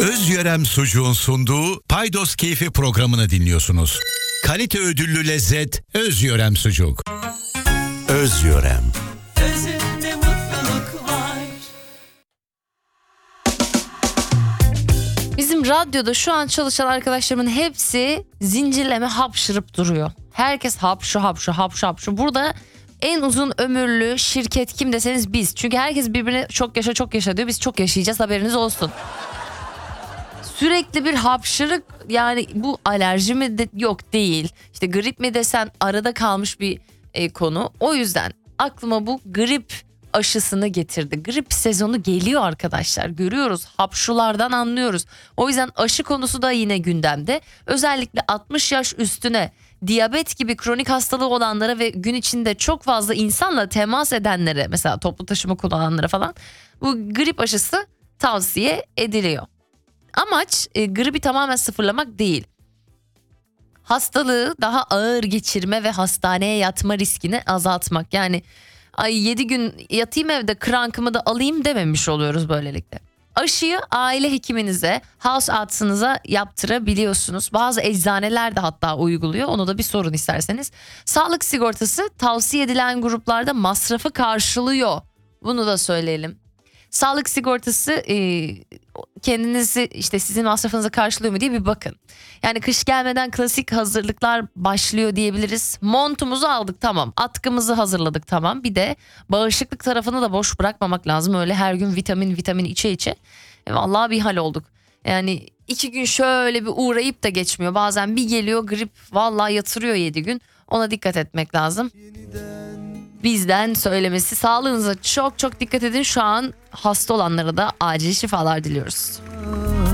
Özyörem Sucuğun sunduğu Paydos Keyfi programını dinliyorsunuz. Kalite ödüllü lezzet Özyörem Sucuk. Özyörem. Özünde mutluluk var. Bizim radyoda şu an çalışan arkadaşlarımın hepsi zincirleme hapşırıp duruyor. Herkes hapşu. Burada en uzun ömürlü şirket kim deseniz biz. Çünkü herkes birbirine çok yaşa diyor. Biz çok yaşayacağız, haberiniz olsun. Sürekli bir hapşırık, yani bu alerji mi yok değil. İşte grip mi desen arada kalmış bir konu. O yüzden aklıma bu grip aşısını getirdi. Grip sezonu geliyor arkadaşlar, görüyoruz, hapşulardan anlıyoruz. O yüzden aşı konusu da yine gündemde. Özellikle 60 yaş üstüne, diyabet gibi kronik hastalığı olanlara ve gün içinde çok fazla insanla temas edenlere, mesela toplu taşıma kullananlara falan bu grip aşısı tavsiye ediliyor. Amaç gribi tamamen sıfırlamak değil. Hastalığı daha ağır geçirme ve hastaneye yatma riskini azaltmak. Yani ay 7 gün yatayım evde, krankımı da alayım dememiş oluyoruz böylelikle. Aşıyı aile hekiminize, house arts'ınıza yaptırabiliyorsunuz. Bazı eczaneler de hatta uyguluyor. Onu da bir sorun isterseniz. Sağlık sigortası tavsiye edilen gruplarda masrafı karşılıyor. Bunu da söyleyelim. Sağlık sigortası kendinizi, işte sizin masrafınızı karşılıyor mu diye bir bakın. Yani kış gelmeden klasik hazırlıklar başlıyor diyebiliriz. Montumuzu aldık, tamam. Atkımızı hazırladık, tamam. Bir de bağışıklık tarafını da boş bırakmamak lazım. Öyle her gün vitamin içe. Vallahi bir hal olduk. Yani 2 gün şöyle bir uğrayıp da geçmiyor. Bazen bir geliyor grip, vallahi yatırıyor 7 gün. Ona dikkat etmek lazım. Bizden söylemesi. Sağlığınıza çok dikkat edin. Şu an hasta olanlara da acil şifalar diliyoruz.